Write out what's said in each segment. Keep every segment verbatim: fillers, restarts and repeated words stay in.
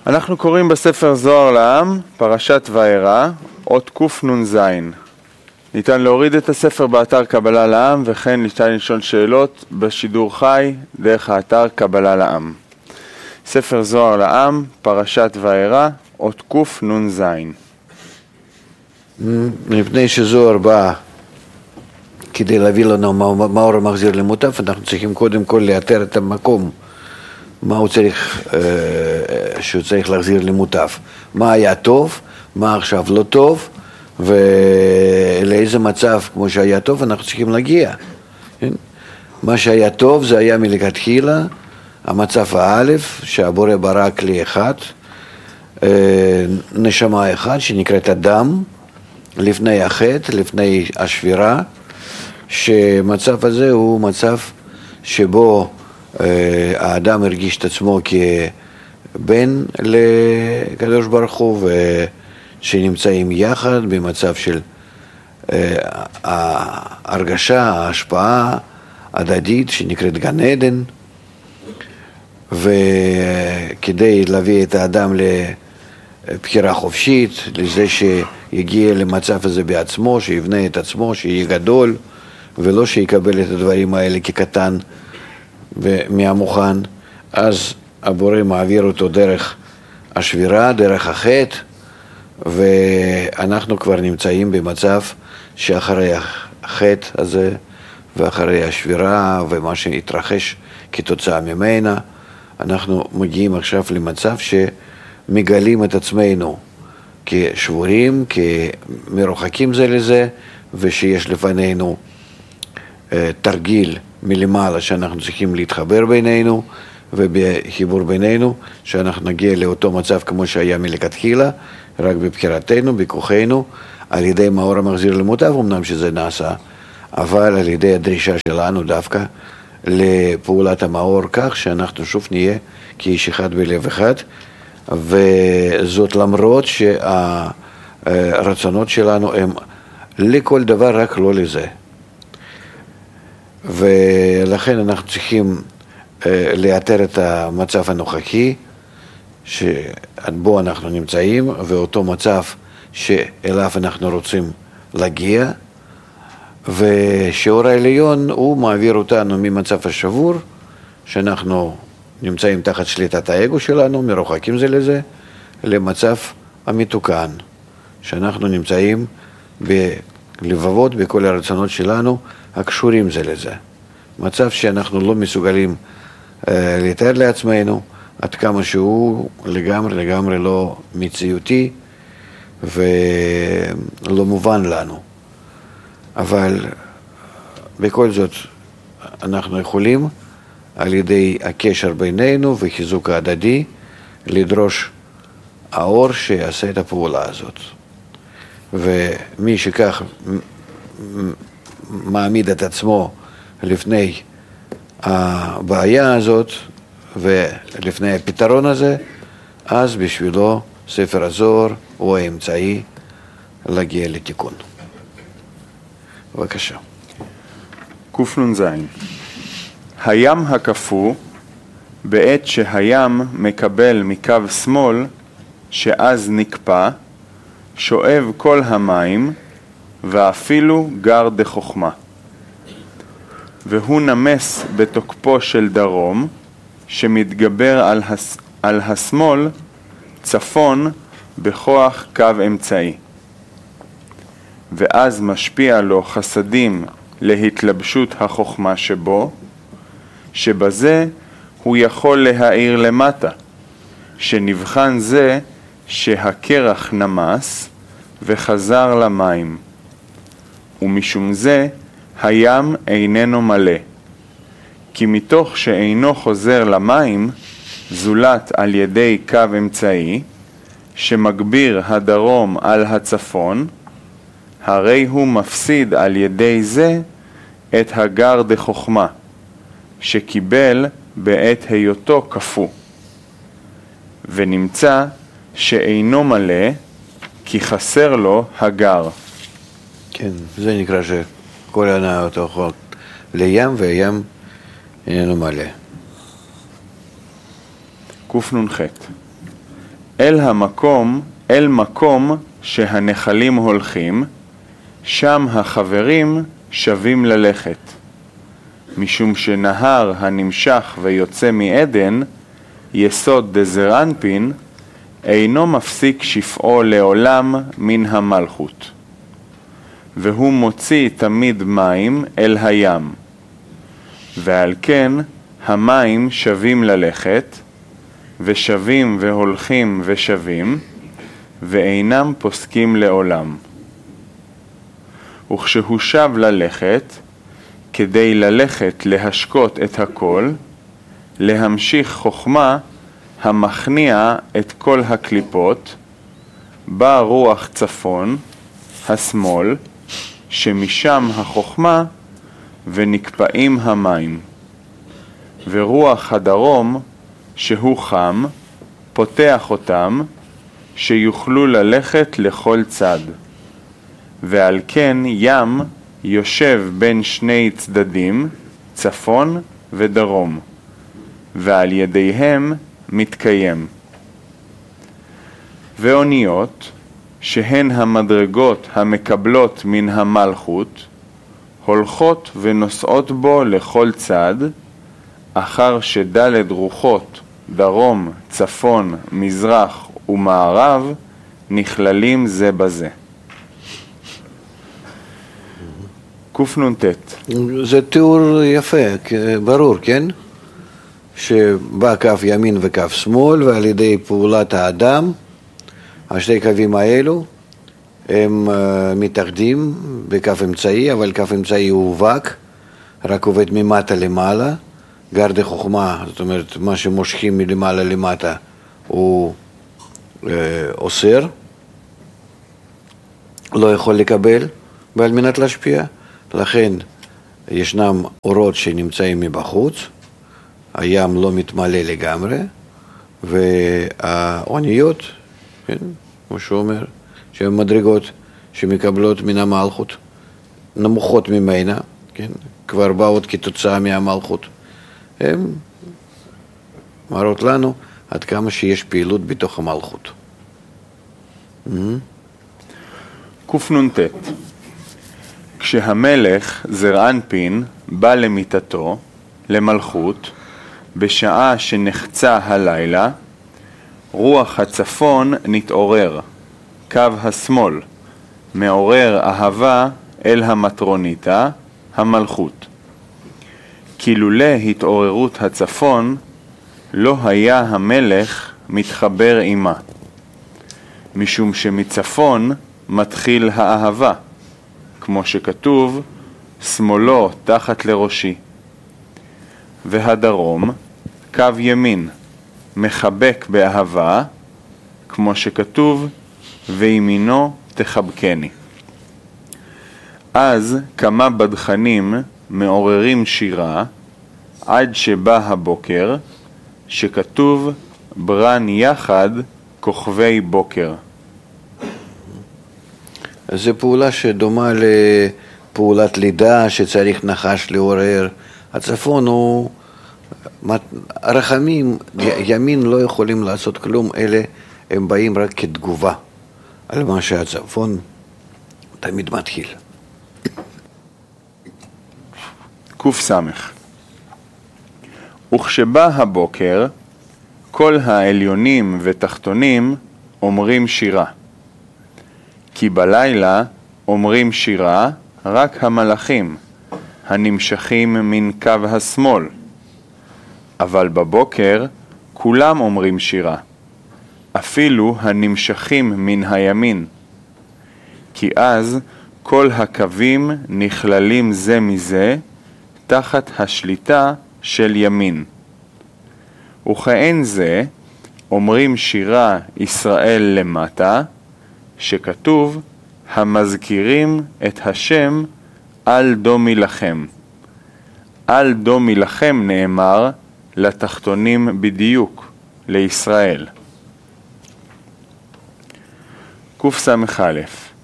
אנחנו קוראים בספר זוהר לעם, פרשת וארא, אות קנ"ז. ניתן להוריד את הספר באתר קבלה לעם, וכן ניתן לשאול שאלות בשידור חי דרך האתר קבלה לעם. ספר זוהר לעם, פרשת וארא, אות קנ"ז. מפני שזוהר בא כדי להביא לנו מאור המחזיר למוטב, אנחנו צריכים קודם כל לאתר את המקום, מה הוא צריך, שהוא צריך להחזיר למוטב, מה היה טוב, מה עכשיו לא טוב, ולאיזה מצב כמו שהיה טוב אנחנו צריכים להגיע. מה שהיה טוב זה היה מלכתחילה המצב האלף, שהבורא ברא כלי אחד, נשמה אחד שנקראת אדם, לפני החטא, לפני השבירה, שמצב הזה הוא מצב שבו האדם הרגיש את עצמו כבן לקדוש ברוך הוא, ושנמצאים יחד במצב של ההרגשה, ההשפעה הדדית שנקראת גן עדן, וכדי להביא את האדם לבחירה חופשית, לזה שיגיע למצב הזה בעצמו, שיבנה את עצמו, שיהיה גדול, ולא שיקבל את הדברים האלה כקטן ומהמוכן, אז הבורא מעביר אותו דרך השבירה, דרך החטא, ואנחנו כבר נמצאים במצב שאחרי החטא הזה ואחרי השבירה ומה שהתרחש כתוצאה ממנה, אנחנו מגיעים עכשיו למצב שמגלים את עצמנו כשבורים, כמרוחקים זה לזה, ושיש לפנינו תרגיל מלמעלה שאנחנו צריכים להתחבר בינינו, ובחיבור בינינו שאנחנו נגיע לאותו מצב כמו שהיה מלכתחילה, רק בבחירתנו, בכוחנו, על ידי מאור המחזיר למוטב, אמנם שזה נעשה, אבל על ידי הדרישה שלנו דווקא לפעולת המאור, כך שאנחנו שוב נהיה כאיש אחד בלב אחד, וזאת למרות שהרצונות שלנו הם לכל דבר, רק לא לזה. ולכן אנחנו צריכים לאתר את המצב הנוכחי שבו אנחנו נמצאים, ואותו מצב שאליו אנחנו רוצים להגיע, ושיעור העליון הוא מעביר אותנו ממצב השבור, שאנחנו נמצאים תחת שליטת האגו שלנו, מרוחקים זה לזה, למצב המתוקן, שאנחנו נמצאים בלבבות, בכל הרצונות שלנו, הקשורים זה לזה. מצב שאנחנו לא מסוגלים אה, לתאר לעצמנו, עד כמה שהוא לגמרי, לגמרי לא מציאותי ולא מובן לנו. אבל בכל זאת אנחנו יכולים על ידי הקשר בינינו וחיזוק ההדדי לדרוש האור שיעשה את הפעולה הזאת. ומי שכך מעמיד את עצמו לפני הבעיה הזאת ולפני הפתרון הזה, אז בשבילו ספר הזוהר הוא האמצעי להגיע לתיקון. בבקשה. קנ"ז. הים הקפוא, בעת שהים מקבל מקו שמאל, שאז נקפא, שואב כל המים, ואפילו גר דחוכמה. והוא נמס בתוקפו של דרום, שמתגבר על, הס... על השמאל, צפון, בכוח קו אמצעי. ואז משפיע לו חסדים להתלבשות החוכמה שבו, שבזה הוא יכול להאיר למטה, שנבחן זה שהקרח נמס וחזר למים. ומשום זה הים איננו מלא, כי מתוך שאינו חוזר למים, זולת על ידי קו אמצעי, שמגביר הדרום על הצפון, הרי הוא מפסיד על ידי זה את הגר דחוכמה, שקיבל בעת היותו קפוא, ונמצא שאינו מלא, כי חסר לו הגר. כן, זה נקרא שכל הנאות הולכות לים, והים איננו מלא. קנ"ח. אל המקום, אל מקום שהנחלים הולכים, שם החברים שווים ללכת. משום שנהר הנמשך ויוצא מעדן, יסוד דזר אנפין, אינו מפסיק שפעו לעולם מן המלכות. והוא מוציא תמיד מים אל הים. ועל כן המים שווים ללכת, ושווים והולכים ושווים, ואינם פוסקים לעולם. וכשהוא שב ללכת, כדי ללכת להשקות את הכל, להמשיך חוכמה המכניע את כל הקליפות, בא רוח צפון, השמאל, שמשם החוכמה ונקפאים המים. ורוח הדרום, שהוא חם, פותח אותם, שיוכלו ללכת לכל צד. ועל כן ים יושב בין שני צדדים, צפון ודרום, ועל ידיהם מתקיים. ואוניות, שהן המדרגות המקבלות מן המלכות, הולכות ונוסעות בו לכל צד, אחר שדלת רוחות, דרום, צפון, מזרח ומערב, נכללים זה בזה. קנ"ט. זה תיאור יפה, ברור, כן? שבא קו ימין וקו שמאל, ועל ידי פעולת האדם, השתי קווים האלו, הם מתאחדים בקו אמצעי, אבל קו אמצעי הוא מובהק, רק עובד ממטה למעלה, גרדה חוכמה, זאת אומרת, מה שמושכים מלמעלה למטה הוא אה, אוסר, לא יכול לקבל, ועל מנת להשפיע. לכן ישנם אורות שנמצאים מבחוץ, הים לא מתמלא לגמרי, והאוניות, כן, כמו שהוא אומר, שהן מדרגות שמקבלות מן המלכות, נמוכות ממנה, כן, כבר באות כתוצאה מהמלכות. הן מראות לנו עד כמה שיש פעילות בתוך המלכות. קנ"ט. כשהמלך זר אנפין בא למיטתו, למלכות, בשעה שנחצה הלילה, רוח הצפון נתעורר, קו השמאל, מעורר אהבה אל המטרוניתה, המלכות. כילולא התעוררות הצפון, לא היה המלך מתחבר עמה, משום שמצפון מתחיל האהבה, כמו שכתוב, שמאלו תחת לראשי. והדרום, קו ימין, מחבק באהבה, כמו שכתוב, וימינו תחבקני. אז כמה בדחנים מעוררים שירה, עד שבא הבוקר, שכתוב ברן יחד כוכבי בוקר. זו פעולה שדומה לפעולת לידה שצריך נחש לעורר. הצפון הוא, הרחמים, ימין לא יכולים לעשות כלום, אלה הם באים רק כתגובה על מה שהצפון תמיד מתחיל. ק"ס. וכשבא הבוקר, כל העליונים ותחתונים אומרים שירה. כי בלילה אומרים שירה רק המלאכים, הנמשכים מן קו השמאל. אבל בבוקר כולם אומרים שירה, אפילו הנמשכים מן הימין. כי אז כל הקווים נכללים זה מזה, תחת השליטה של ימין. וכאין זה, אומרים שירה ישראל למטה, שכתוב, המזכירים את השם על דומי לכם. על דומי לכם נאמר לתחתונים בדיוק, לישראל. קס"א.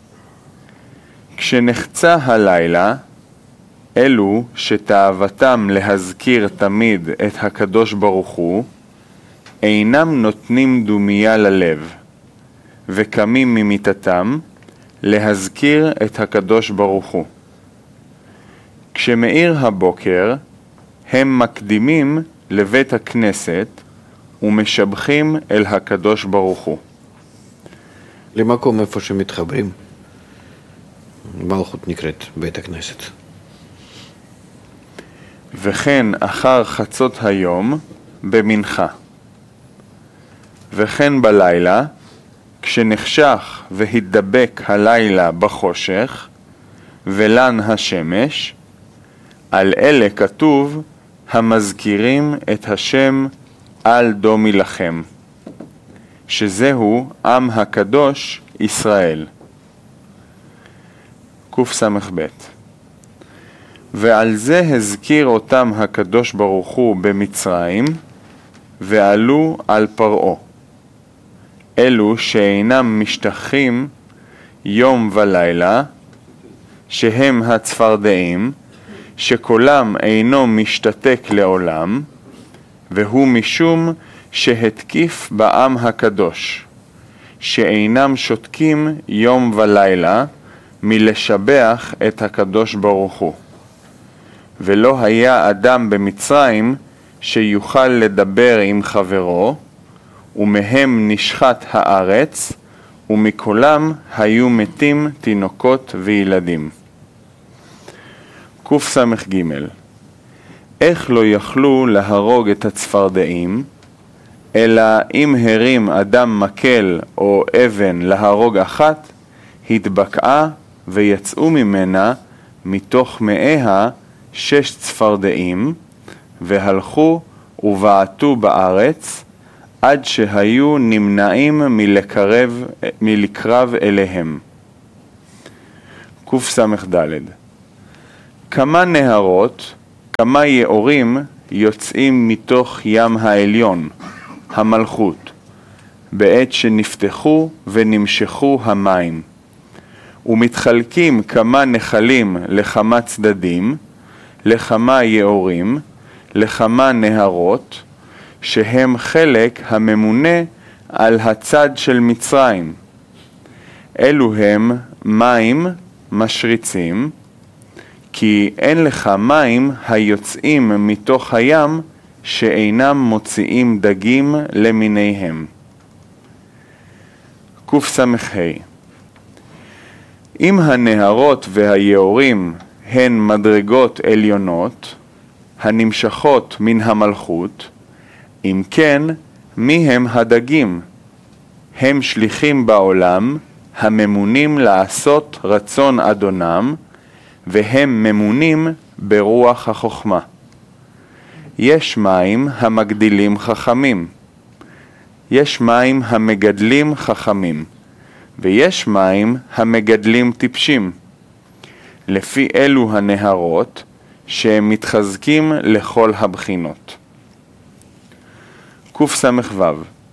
כשנחצה הלילה, אלו שתאוותם להזכיר תמיד את הקדוש ברוך הוא, אינם נותנים דומיה ללב, וקמים ממיטתם להזכיר את הקדוש ברוך הוא. כשמאיר הבוקר, הם מקדימים לבית הכנסת ומשבחים אל הקדוש ברוך הוא. למקום איפה שמתחברים, מלכות נקראת בית הכנסת. וכן אחר חצות היום במנחה. וכן בלילה, כשנחשך והתדבק הלילה בחושך, ולן השמש, על אלה כתוב המזכירים את השם על דומי לכם, שזהו עם הקדוש ישראל. קס"ב. ועל זה הזכיר אותם הקדוש ברוך הוא במצרים, ועלו על פרעה. אלו שאינם משתחים יום ולילה, שהם הצפרדעים, שקולם אינו משתתק לעולם, והוא משום שהתקיף בעם הקדוש, שאינם שותקים יום ולילה מלשבח את הקדוש ברוך הוא. ולא היה אדם במצרים שיוכל לדבר עם חברו, ומהם נשחט הארץ, ומכולם היו מתים תינוקות וילדים. קס"ג. איך לא יכלו להרוג את הצפרדעים, אלא אם הרים אדם מקל או אבן להרוג אחת, התבקעה ויצאו ממנה מתוך מאיה שש צפרדעים, והלכו ובעטו בארץ, עד שהיו נמנעים מלקרב, מלקרב אליהם. קס"ד. כמה נהרות, כמה יאורים יוצאים מתוך ים העליון, המלכות, בעת שנפתחו ונמשכו המים, ומתחלקים כמה נחלים לכמה צדדים, לכמה יאורים, לכמה נהרות, שהם חלק הממונה על הצד של מצרים. אלו הם מים משריצים, כי אין לך מים היוצאים מתוך הים שאינם מוציאים דגים למיניהם. קס"ה. אם הנהרות והיאורים הן מדרגות עליונות, הנמשכות מן המלכות, אם כן, מי הם הדגים? הם שליחים בעולם, הממונים לעשות רצון אדונם, והם ממונים ברוח החוכמה. יש מים המגדילים חכמים, יש מים המגדלים חכמים, ויש מים המגדלים טיפשים. לפי אלו הנהרות שהם מתחזקים לכל הבחינות. קס"ו.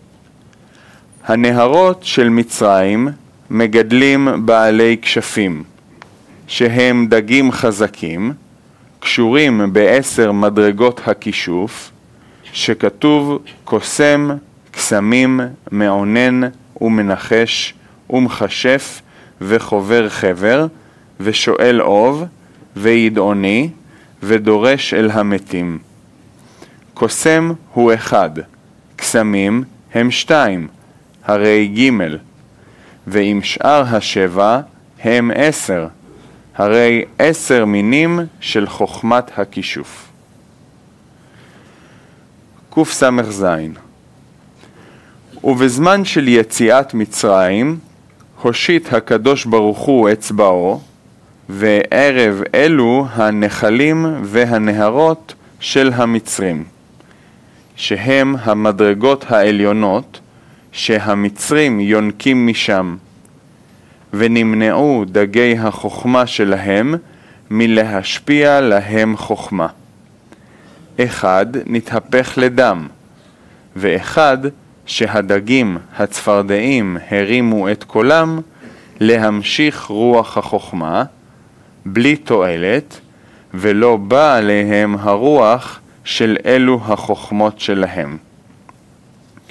הנהרות של מצרים מגדלים בעלי כשפים, שהם דגים חזקים, קשורים בעשר מדרגות הכישוף, שכתוב קוסם, קסמים, מעונן ומנחש ומחשף וחובר חבר ושואל אוב וידעוני ודורש אל המתים. קוסם הוא אחד, קסמים הם שתיים, הרי ג', ועם שאר השבע הם עשר, הרי עשר מינים של חוכמת הכישוף. קס"ז. ובזמן של יציאת מצרים, הושיט הקדוש ברוך הוא אצבעו, וערב אלו הנחלים והנהרות של המצרים, שהם המדרגות העליונות, שהמצרים יונקים משם, ונמנעו דגי החוכמה שלהם מלהשפיע להם חוכמה. אחד נתהפך לדם, ואחד שהדגים הצפרדעים הרימו את קולם להמשיך רוח החוכמה, בלי תועלת, ולא בא עליהם הרוח של אלו החוכמות שלהם.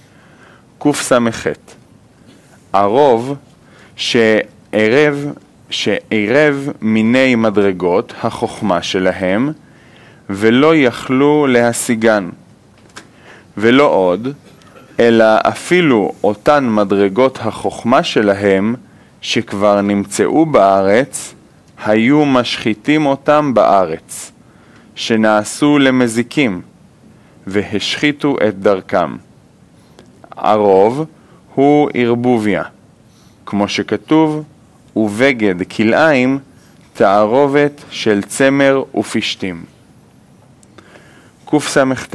קס"ח. הרוב שערב, שערב מיני מדרגות החוכמה שלהם, ולא יכלו להשיגן. ולא עוד, אלא אפילו אותן מדרגות החוכמה שלהם, שכבר נמצאו בארץ, היו משחיתים אותם בארץ, שנעשו למזיקים, והשחיתו את דרכם. הרוב הוא ערבוביה, כמו שכתוב, ובגד כלאיים תערובת של צמר ופשתים. קס"ט.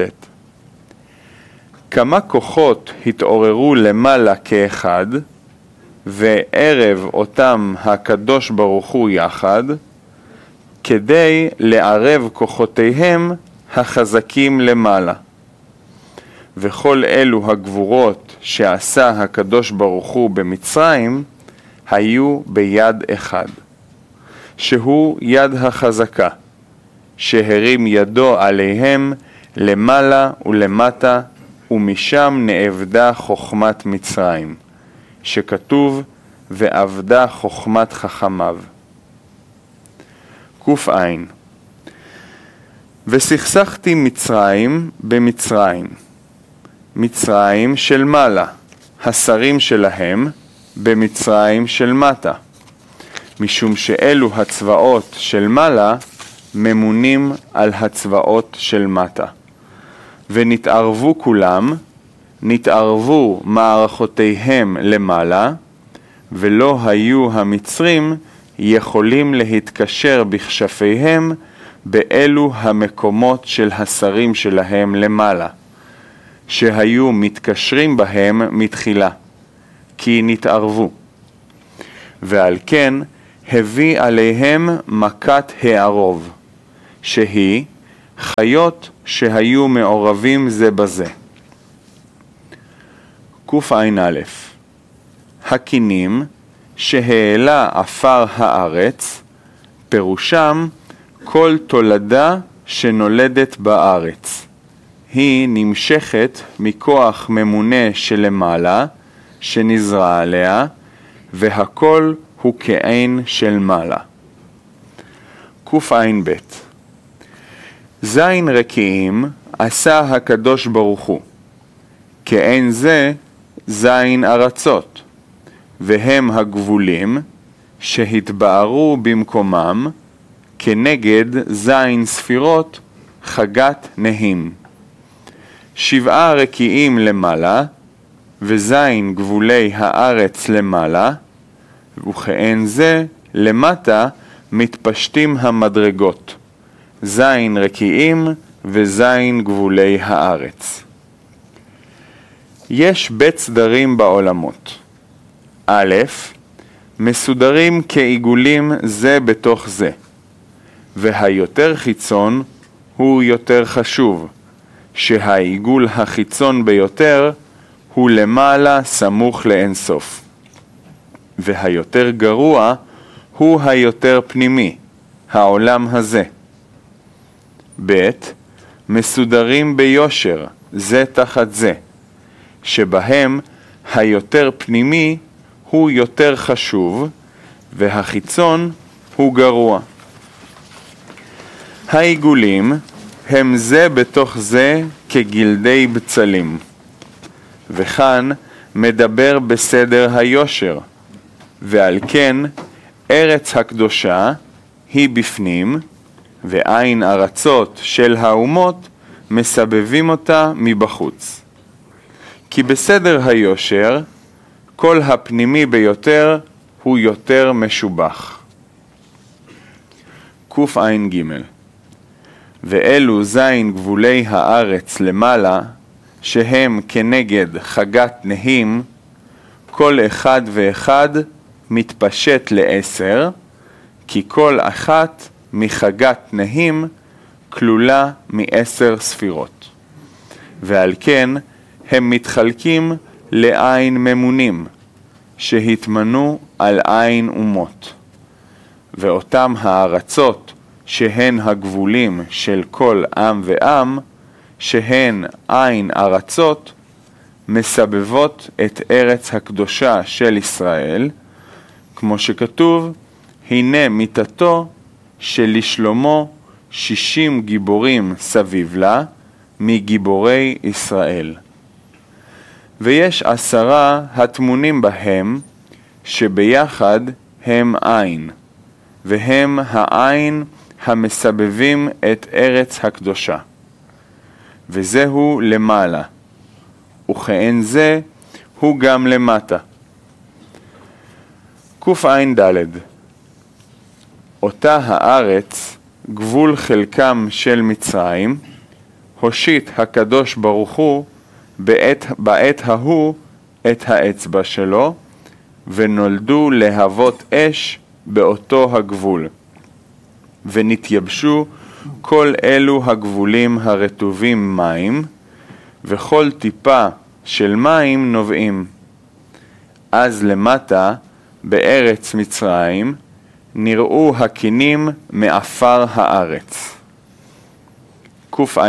כמה כוחות התעוררו למעלה כאחד, וערב אותם הקדוש ברוך הוא יחד, כדי לערב כוחותיהם החזקים למעלה. וכל אלו הגבורות שעשה הקדוש ברוך הוא במצרים, היו ביד אחד, שהוא יד החזקה, שהרים ידו עליהם למעלה ולמטה, ומשם נאבדה חוכמת מצרים, שכתוב, ואבדה חוכמת חכמיו. ק"ע. וסכסכתי מצרים במצרים, מצרים של מעלה, השרים שלהם במצרים של מטה, משום שאלו הצבאות של מעלה ממונים על הצבאות של מטה. ונתערבו כולם, נתערבו מערכותיהם למעלה, ולא היו המצרים יכולים להתקשר בכשפיהם באלו המקומות של השרים שלהם למעלה, שהיו מתקשרים בהם מתחילה, כי נתערבו. ועל כן הביא עליהם מכת הערוב, שהיא חיות שהיו מעורבים זה בזה. קע"א. הקינים שהעלה עפר הארץ, פירושם כל תולדה שנולדת בארץ. היא נמשכת מכוח ממונה שלמעלה, שנזרע עליה, והכל הוא כעין של מעלה. קע"ב. זין רקיעים עשה הקדוש ברוך הוא, כעין זה זין ארצות, והם הגבולים שהתבארו במקומם כנגד זין ספירות חגת נהים. שבעה רקיעים למעלה, וזין גבולי הארץ למעלה, וכעין זה למטה מתפשטים המדרגות, זין רקיעים וזין גבולי הארץ. יש בית סדרים בעולמות. א', מסודרים כעיגולים זה בתוך זה, והיותר חיצון הוא יותר חשוב, שהעיגול החיצון ביותר הוא למעלה סמוך לאינסוף, והיותר גרוע הוא היותר פנימי, העולם הזה. ב', מסודרים ביושר זה תחת זה, שבהם היותר פנימי הוא יותר חשוב, והחיצון הוא גרוע. העיגולים הם זה בתוך זה כגלדי בצלים, וכאן מדבר בסדר היושר, ועל כן ארץ הקדושה היא בפנים, ועין ארצות של האומות מסבבים אותה מבחוץ. כי בסדר היושר, כל הפנימי ביותר הוא יותר משובח. קע"ג. ואלו זין גבולי הארץ למעלה, שהם כנגד חגת נהים, כל אחד ואחד מתפשט לעשר, כי כל אחת מחגת נהים כלולה מעשר ספירות. ועל כן הם מתחלקים לעין ממונים, שהתמנו על עין אומות. ואותם הארצות שהן הגבולים של כל עם ועם, שהן עין ארצות, מסבבות את ארץ הקדושה של ישראל, כמו שכתוב, הנה מיתתו שלשלמה שישים גיבורים סביב לה, מגיבורי ישראל. ויש עשרה התמונים בהם, שביחד הם עין, והם העין המסבבים את ארץ הקדושה. וזהו למעלה, וכאין זה הוא גם למטה. קע"ד. אותה הארץ, גבול חלקם של מצרים, הושיט הקדוש ברוך הוא בעת, בעת ההוא את האצבע שלו, ונולדו להבות אש באותו הגבול. ונתייבשו כל אלו הגבולים הרטובים מים, וכל טיפה של מים נובעים. אז למטה, בארץ מצרים, נראו הקינים מאפר הארץ. קע"ה.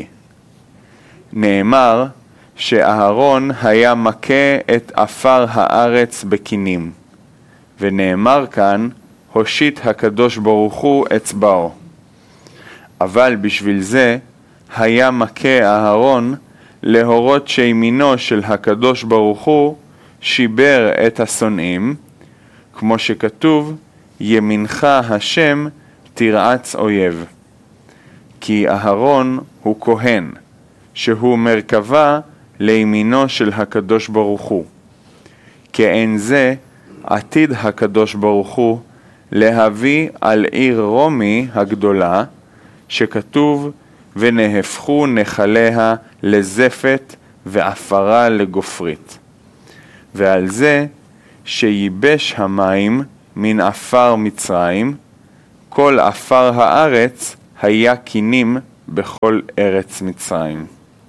נאמר שאהרון היה מכה את אפר הארץ בקינים, ונאמר כאן, הושיט הקדוש ברוך הוא אצבעו. אבל בשביל זה היה מכה אהרון להורות שימינו של הקדוש ברוך הוא שיבר את השונאים, כמו שכתוב, ימינך השם תרעץ אויב. כי אהרון הוא כהן, שהוא מרכבה לימינו של הקדוש ברוך הוא. כאין זה עתיד הקדוש ברוך הוא להביא על עיר רומי הגדולה, שכתוב, ונהפכו נחליה לזפת ועפרה לגופרית. ועל זה שיבש המים מן עפר מצרים, כל עפר הארץ היה קינים בכל ארץ מצרים.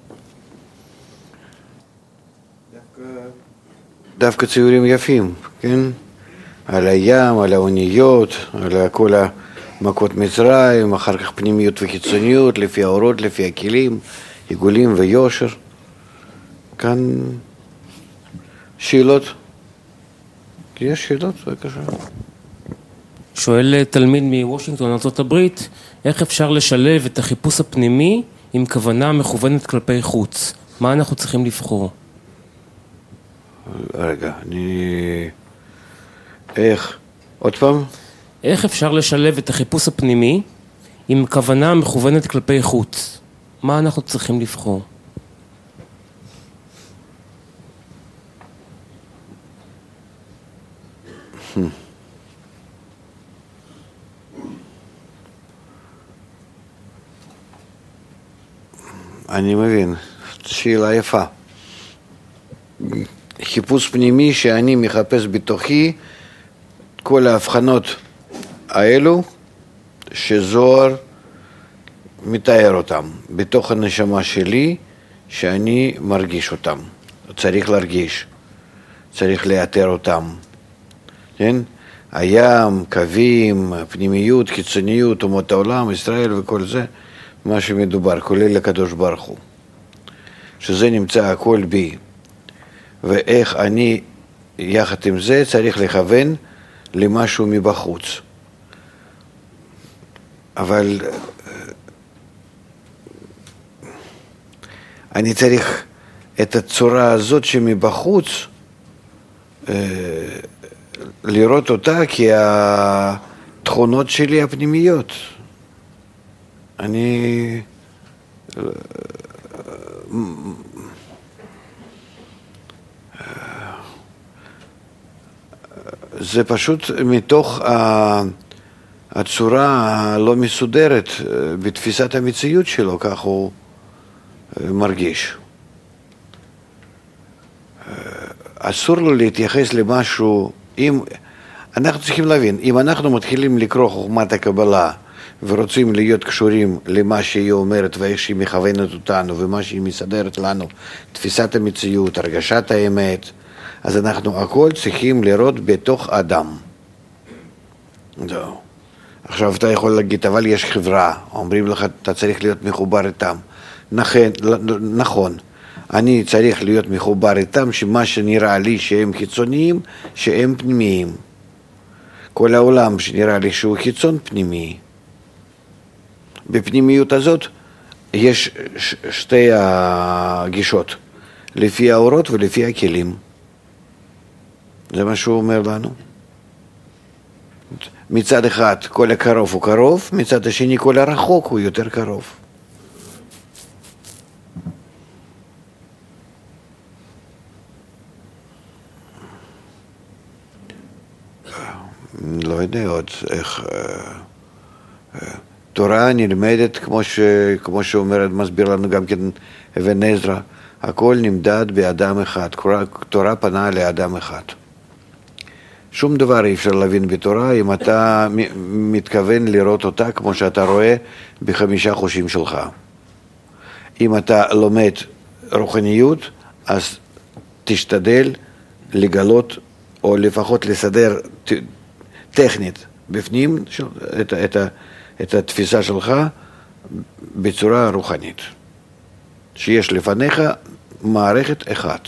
דווקא ציורים יפים, כן? על הים, על האוניות, על כל המכות מצרים, אחר כך פנימיות וחיצוניות, לפי האורות, לפי הכלים, עיגולים ויושר. כאן שאלות? יש שאלות? בבקשה. שואל תלמיד מוושינגטון, ארצות הברית, איך אפשר לשלב את החיפוש הפנימי עם כוונה מכוונת כלפי חוץ? מה אנחנו צריכים לבחור? רגע, אני... איך? עוד פעם? איך אפשר לשלב את החיפוש הפנימי עם כוונה מכוונת כלפי חוץ? מה אנחנו צריכים לבחור? אני מבין, שאלה יפה. חיפוש פנימי שאני מחפש בתוכי כל ההבחנות האלו שזוהר מתאר אותם בתוך הנשמה שלי, שאני מרגיש אותם. צריך להרגיש, צריך לאתר אותם. כן? הים, קווים, פנימיות, חיצוניות, אומות העולם, ישראל וכל זה, מה שמדובר, כולל הקדוש ברוך הוא. שזה נמצא הכל בי. ואיך אני, יחד עם זה, צריך לכוון למשהו מבחוץ. אבל אני צריך את הצורה הזאת שמבחוץ לראות אותה כתכונות שלי הפנימיות. אני זה פשוט מתוך הצורה הלא מסודרת בתפיסת המציאות שלו, כך הוא מרגיש. אסור לו להתייחס למשהו, אם, אנחנו צריכים להבין, אם אנחנו מתחילים לקרוא חוכמת הקבלה ורוצים להיות קשורים למה שהיא אומרת ואיך שהיא מכוונת אותנו ומה שהיא מסדרת לנו, תפיסת המציאות, הרגשת האמת, אז אנחנו הכל צריכים לראות בתוך אדם. זהו. עכשיו אתה יכול להגיד, אבל יש חברה, אומרים לך, אתה צריך להיות מחובר איתם. נכון, נכון. אני צריך להיות מחובר איתם, שמה שנראה לי שהם חיצוניים, שהם פנימיים. כל העולם שנראה לי שהוא חיצון פנימי. בפנימיות הזאת יש שתי הגישות, לפי האורות ולפי הכלים. זה מה שהוא אומר לנו. מצד אחד כל הקרוב הוא קרוב, מצד השני כל הרחוק הוא יותר קרוב. לא יודע עוד איך... תורה נלמדת, כמו, ש, כמו שאומרת, מסביר לנו גם כן אבן עזרא, הכל נמדד באדם אחד, תורה פנה לאדם אחד. שום דבר אי אפשר להבין בתורה אם אתה מתכוון לראות אותה כמו שאתה רואה בחמישה חושים שלך. אם אתה לומד רוחניות, אז תשתדל לגלות, או לפחות לסדר טכנית בפנים את, את, את התפיסה שלך בצורה רוחנית. שיש לפניך מערכת אחת.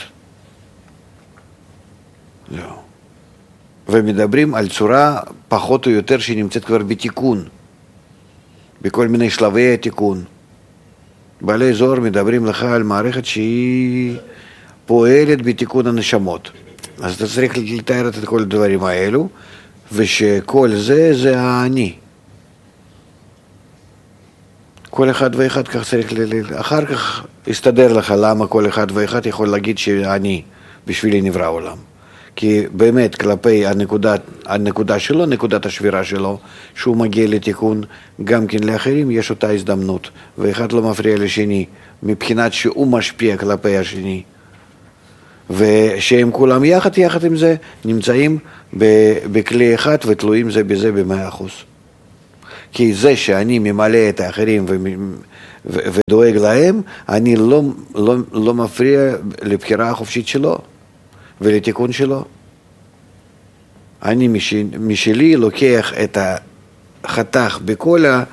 זהו. ומדברים על צורה פחות או יותר שנמצאת כבר בתיקון, בכל מיני שלבי התיקון. בעלי זוהר מדברים לך על מערכת שהיא פועלת בתיקון הנשמות. אז אתה צריך לתאר את כל הדברים האלו, ושכל זה זה האני. כל אחד ואחד כך צריך, ל... אחר כך יסתדר לך למה כל אחד ואחד יכול להגיד שאני בשבילי נברא עולם. כי באמת כלפי הנקודה, הנקודה שלו, נקודת השבירה שלו, שהוא מגיע לתיקון, גם כן לאחרים יש אותה הזדמנות, ואחד לא מפריע לשני, מבחינת שהוא משפיע כלפי השני. ושהם כולם יחד, יחד עם זה, נמצאים בכלי אחד ותלויים זה בזה במאה אחוז. כי זה שאני ממלא את האחרים ודואג להם, אני לא, לא, לא מפריע לבחירה החופשית שלו ולתיקון שלו. אני משל, משלי לוקח את החתך בכל, ה,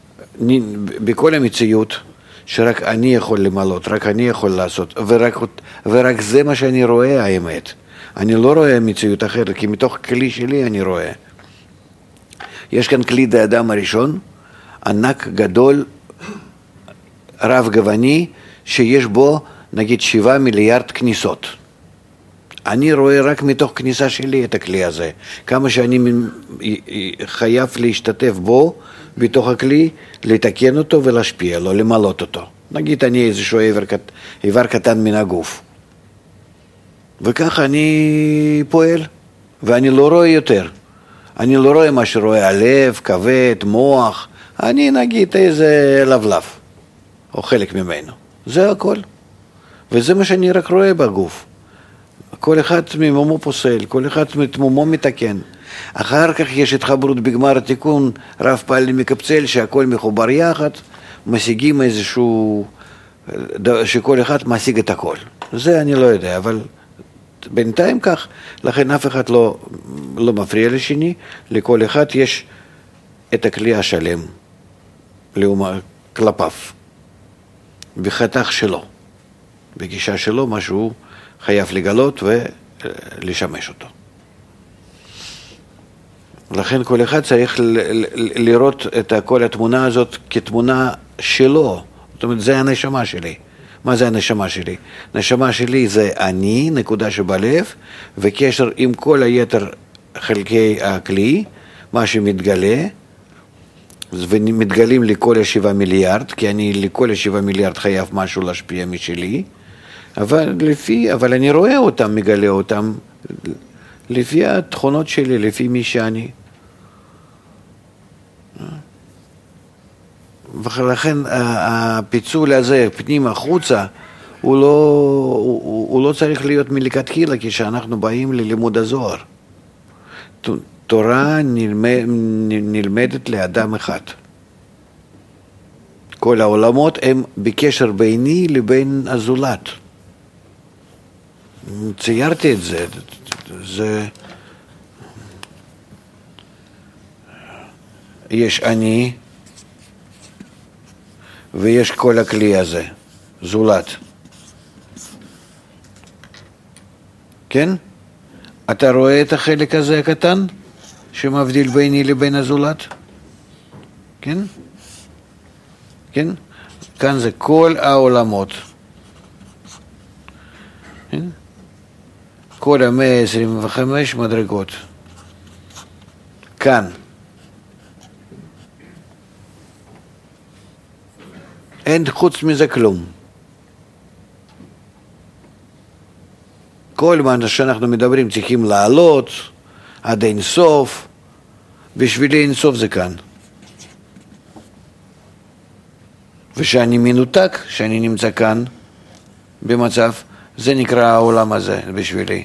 בכל המציאות, שרק אני יכול למלות, רק אני יכול לעשות, ורק, ורק זה מה שאני רואה האמת. אני לא רואה מציאות אחרת, כי מתוך כלי שלי אני רואה. יש כאן כלי האדם הראשון, ענק גדול, רב גווני, שיש בו נגיד שבעה מיליארד כניסות. אני רואה רק מתוך כניסה שלי את הכלי הזה. כמה שאני חייב להשתתף בו, בתוך הכלי, לתקן אותו ולהשפיע לו, למלות אותו. נגיד אני איזשהו איבר, איבר קטן מן הגוף. וככה אני פועל, ואני לא רואה יותר. אני לא רואה מה שרואה הלב, כבד, מוח. אני נגיד איזה לבלב, או חלק ממנו. זה הכל. וזה מה שאני רק רואה בגוף. כל אחד ממומו פוסל, כל אחד מתמומו מתקן. אחר כך יש התחברות בגמר התיקון, רב פעלים מקפצל, שהכל מחובר יחד, משיגים איזשהו, שכל אחד משיג את הכל. זה אני לא יודע, אבל בינתיים כך, לכן אף אחד לא, לא מפריע לשני, לכל אחד יש את הכלי השלם, לאומה, כלפיו, בחתך שלו, בגישה שלו, מה שהוא חייב לגלות ולשמש אותו. לכן כל אחד צריך לראות את כל התמונה הזאת כתמונה שלו. זאת אומרת, זה הנשמה שלי. מה זה הנשמה שלי? הנשמה שלי זה אני, נקודה שבלב, וקשר עם כל היתר חלקי הכלי, מה שמתגלה, ומתגלים לכל השבעה מיליארד, כי אני לכל השבעה מיליארד חייב משהו להשפיע משלי, אבל לפי, אבל אני רואה אותם, מגלה אותם, לפי התכונות שלי, לפי מי שאני. ולכן הפיצול הזה, פנים החוצה, הוא לא, הוא, הוא לא צריך להיות מלכתחילה כשאנחנו באים ללימוד הזוהר. תורה נלמד, נלמדת לאדם אחד. כל העולמות הם בקשר ביני לבין הזולת. ציירתי את זה. זה... יש אני, ויש כל הכלי הזה, זולת. כן? אתה רואה את החלק הזה הקטן שמבדיל ביני לבין הזולת? כן? כן? כאן זה כל העולמות. כן? כל ה-מאה עשרים וחמש מדרגות. כאן. אין חוץ מזה כלום. כל מה שאנחנו מדברים צריכים לעלות עד אין סוף, בשבילי אין סוף זה כאן. ושאני מנותק, שאני נמצא כאן במצב, זה נקרא העולם הזה בשבילי.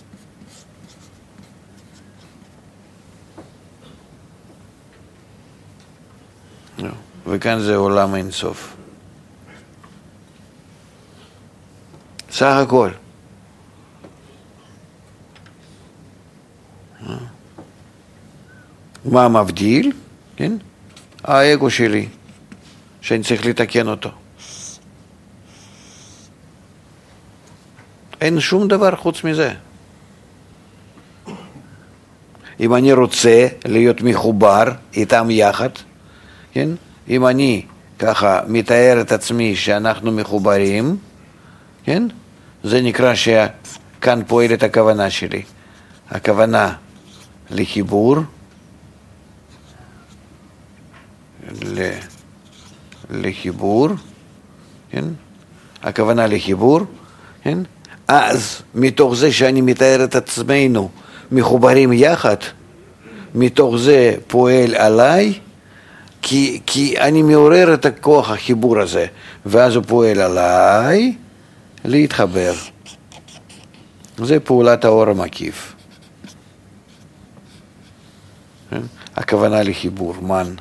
וכאן זה עולם אין סוף. סך הכל. מה מבדיל? כן? האגו שלי, שאני צריך לתקן אותו. אין שום דבר חוץ מזה. אם אני רוצה להיות מחובר איתם יחד, כן? אם אני ככה מתאר את עצמי שאנחנו מחוברים, כן? זה נקרא שכאן פועלת הכוונה שלי. הכוונה לחיבור, ל... לחיבור, כן? הכוונה לחיבור, כן? אז מתוך זה שאני מתאר את עצמנו מחוברים יחד, מתוך זה פועל עליי, כי, כי אני מעורר את הכוח החיבור הזה, ואז הוא פועל עליי להתחבר. זה פעולת האור המקיף. הכוונה לחיבור, מן.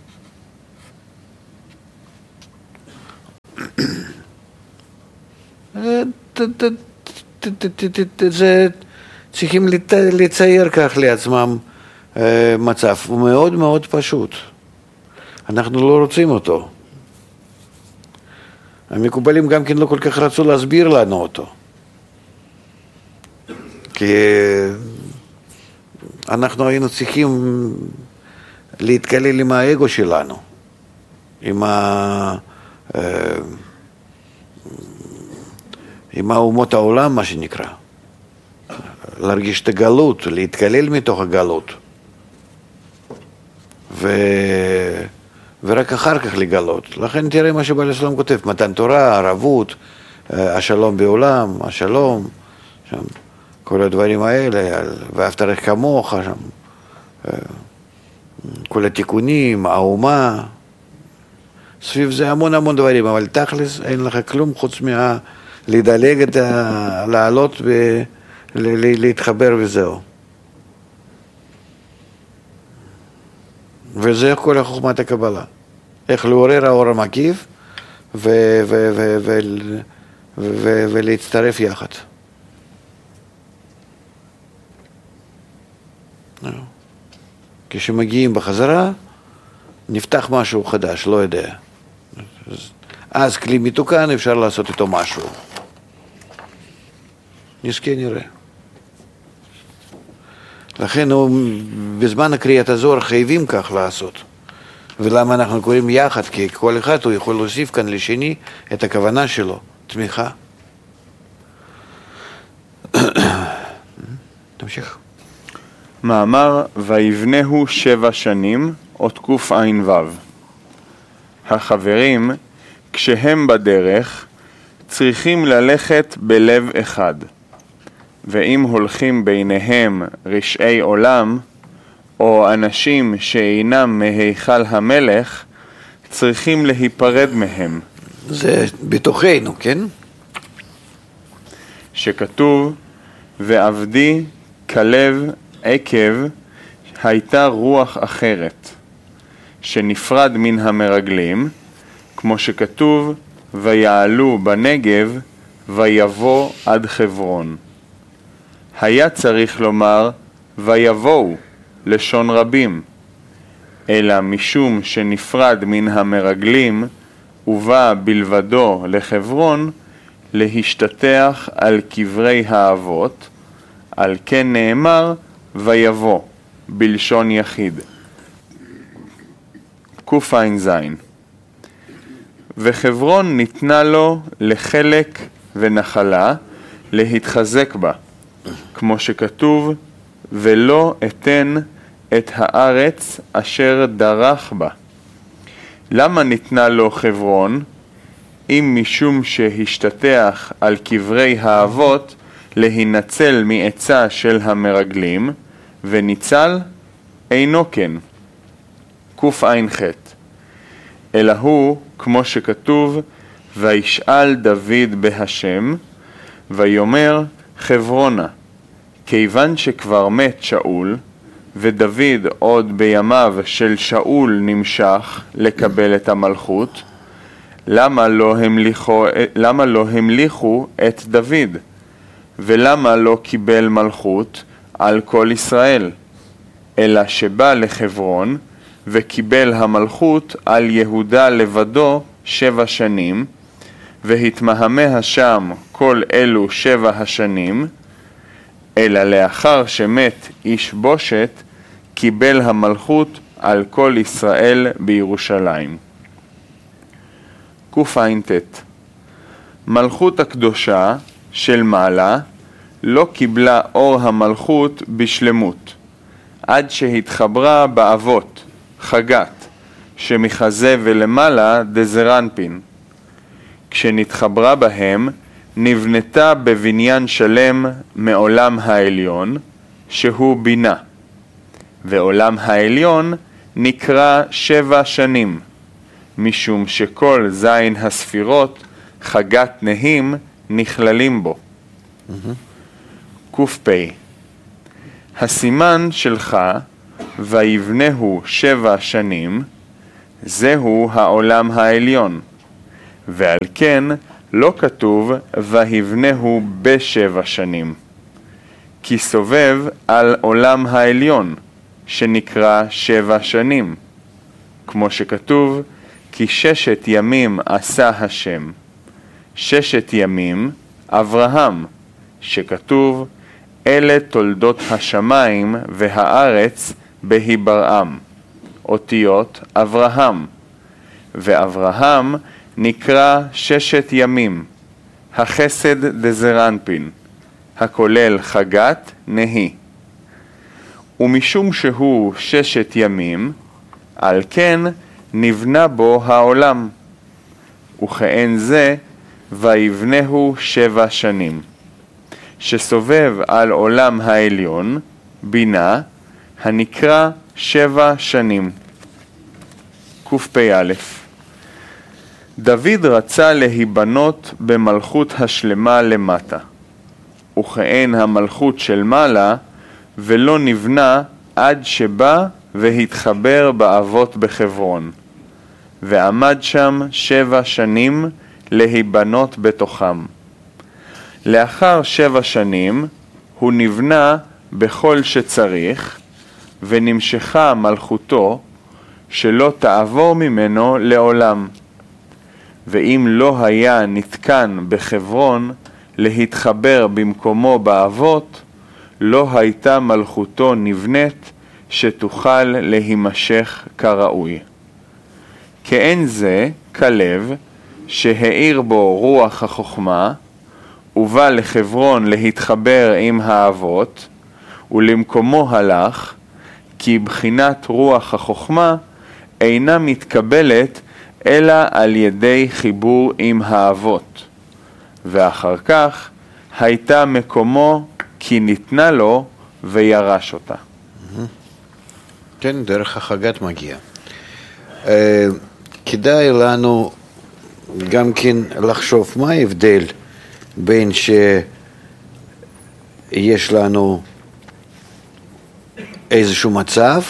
זה צריכים לצייר כך לעצמם מצב, הוא מאוד מאוד פשוט. אנחנו לא רוצים אותו. המקובלים גם כן לא כל כך רצו להסביר לנו אותו. כי אנחנו היינו צריכים להתקלל עם האגו שלנו, עם ה... עם האומות העולם, מה שנקרא. להרגיש את הגלות, להתקלל מתוך הגלות. ו... ורק אחר כך לגלות. לכן תראה מה שבעל הסולם כותב, מתן תורה, ערבות, השלום בעולם, השלום, שם, כל הדברים האלה, ואהבת לרעך כמוך, שם, כל התיקונים, האומה, סביב זה המון המון דברים, אבל תכלס אין לך כלום חוץ מה... לדלג את ה... לעלות ו... להתחבר וזהו. וזה כל החוכמת הקבלה. איך לעורר האור המקיף ו... ו... ו... ו... ו... ו... ולהצטרף יחד. כשמגיעים בחזרה, נפתח משהו חדש, לא יודע. אז כלי מתוקן אפשר לעשות איתו משהו. נזכה נראה. לכן הוא, בזמן הקריאת הזוהר חייבים כך לעשות. ולמה אנחנו קוראים יחד? כי כל אחד הוא יכול להוסיף כאן לשני את הכוונה שלו, תמיכה. תמשיך. מאמר ויבנהו שבע שנים, אות קוף עין וו. החברים, כשהם בדרך, צריכים ללכת בלב אחד. ואם הולכים ביניהם רשעי עולם, או אנשים שאינם מהיכל המלך, צריכים להיפרד מהם. זה בתוכנו, כן? שכתוב, ועבדי כלב עקב הייתה רוח אחרת, שנפרד מן המרגלים, כמו שכתוב, ויעלו בנגב, ויבוא עד חברון. היה צריך לומר, ויבואו, לשון רבים, אלא משום שנפרד מן המרגלים, ובא בלבדו לחברון, להשתטח על קברי האבות, על כן נאמר ויבוא, בלשון יחיד. קע"ז וחברון ניתנה לו לחלק ונחלה להתחזק בה, כמו שכתוב, ולא אתן את הארץ אשר דרך בה. למה ניתנה לו חברון? אם משום שהשתתח על קברי האבות להינצל מעצה של המרגלים, וניצל אינו כן. קע"ח אלא הוא, כמו שכתוב, וישאל דוד בהשם, ויאמר חברונה, כיוון שכבר מת שאול, ודוד עוד בימיו של שאול נמשך לקבל את המלכות, למה לא המליכו, למה לא המליכו את דוד? ולמה לא קיבל מלכות על כל ישראל? אלא שבא לחברון וקיבל המלכות על יהודה לבדו שבע שנים, והתמהמה שם כל אלו שבע השנים, אלא לאחר שמת איש בושת, קיבל המלכות על כל ישראל בירושלים. קע"ט מלכות הקדושה של מעלה לא קיבלה אור המלכות בשלמות, עד שהתחברה באבות, חגת, שמחזה ולמעלה דזרנפין. כשנתחברה בהם, נבנתה בבניין שלם מעולם העליון, שהוא בינה. ועולם העליון נקרא שבע שנים, משום שכל זין הספירות, חגת נהים, נכללים בו. ק"פ הסימן שלך, ויבנהו שבע שנים, זהו העולם העליון. ועל כן לא כתוב ויבנהו בשבע שנים, כי סובב על עולם העליון, שנקרא שבע שנים, כמו שכתוב, כי ששת ימים עשה השם. ששת ימים אברהם, שכתוב, אלה תולדות השמיים והארץ בהיברעם, אותיות אברהם. ואברהם נקרא ששת ימים, החסד דזרנפין, הכולל חגת נהי. ומשום שהוא ששת ימים, על כן נבנה בו העולם. וכאין זה, ויבנהו שבע שנים, שסובב על עולם העליון, בינה, הנקרא שבע שנים. קפ"א דוד רצה להיבנות במלכות השלמה למטה, וכאין המלכות של מעלה, ולא נבנה עד שבא והתחבר באבות בחברון, ועמד שם שבע שנים להיבנות בתוכם. לאחר שבע שנים הוא נבנה בכל שצריך, ונמשכה מלכותו שלא תעבור ממנו לעולם. ואם לא היה נתקן בחברון להתחבר במקומו באבות, לא הייתה מלכותו נבנית שתוכל להימשך כראוי. כאין זה כלב שהאיר בו רוח החוכמה, ובא לחברון להתחבר עם האבות, ולמקומו הלך, כי בחינת רוח החוכמה אינה מתקבלת אלא על ידי חיבור עם האבות, ואחר כך הייתה מקומו כי ניתנה לו וירש אותה. כן, דרך החגת מגיע. כדאי לנו גם כן לחשוב מה ההבדל בין שיש לנו איזשהו מצב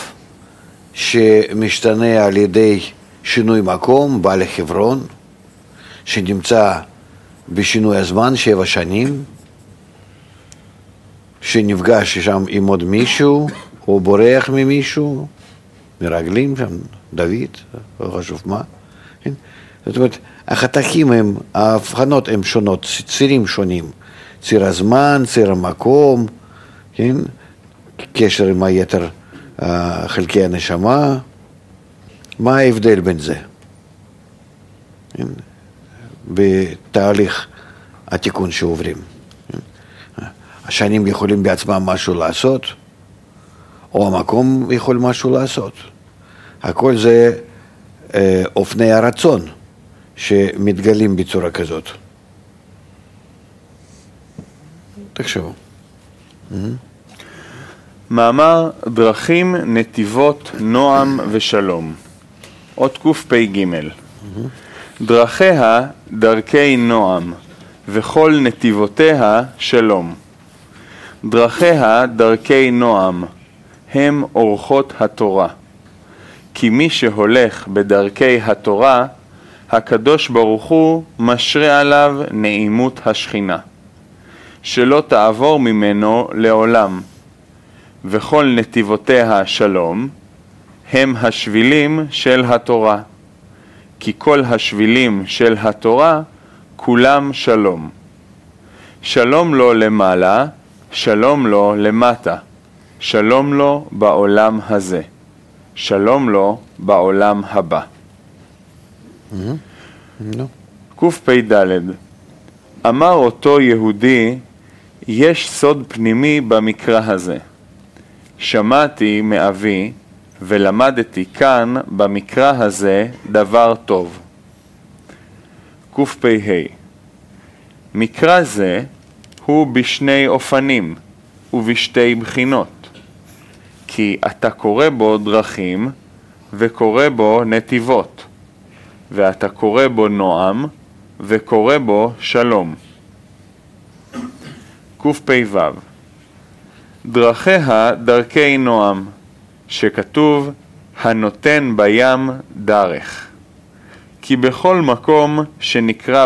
שמשתנה על ידי שינוי מקום, בא לחברון, שנמצא בשינוי הזמן שבע שנים, שנפגש שם עם עוד מישהו, או בורח ממישהו, מרגלים שם, דוד, לא חשוב מה. כן? זאת אומרת, החתכים הם, ההבחנות הן שונות, צירים שונים, ציר הזמן, ציר המקום, כן? קשר עם היתר חלקי הנשמה, מה ההבדל בין זה? כן? בתהליך התיקון שעוברים. השנים יכולים בעצמם משהו לעשות, או המקום יכול משהו לעשות. הכל זה אה, אופני הרצון שמתגלים בצורה כזאת. תחשבו. מאמר דרכים, נתיבות, נועם ושלום. אות קפ"ג. דרכיה דרכי נועם, וכל נתיבותיה שלום. דרכיה דרכי נועם, הם אורחות התורה. כי מי שהולך בדרכי התורה, הקדוש ברוך הוא משרה עליו נעימות השכינה, שלא תעבור ממנו לעולם. וכל נתיבותיה שלום, הם השבילים של התורה. כי כל השבילים של התורה, כולם שלום. שלום לו למעלה, שלום לו למטה, שלום לו בעולם הזה, שלום לו בעולם הבא. קפ"ד. אמר אותו יהודי, יש סוד פנימי במקרא הזה. שמעתי מאבי ולמדתי כאן במקרא הזה דבר טוב. קפ"ה. מקרא זה הוא בשני אופנים ובשתי בחינות, כי אתה קורא בו דרכים וקורא בו נתיבות, ואתה קורא בו נועם וקורא בו שלום. קפ"ו. דרכיה דרכי נועם, שכתוב הנותן בים דרך. כי בכל מקום שנקרא